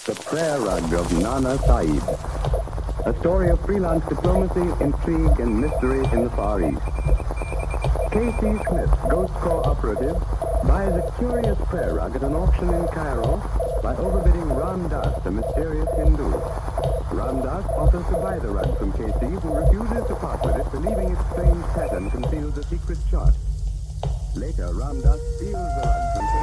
The Prayer Rug of Nana Sahib. A story of freelance diplomacy, intrigue, and mystery in the Far East. K.C. Smith, Ghost Corps operative, buys a curious prayer rug at an auction in Cairo by overbidding Ram Das, a mysterious Hindu. Ram Das offers to buy the rug from K.C., who refuses to part with it, believing its strange pattern conceals a secret chart. Later, Ram Das steals the rug from K.C.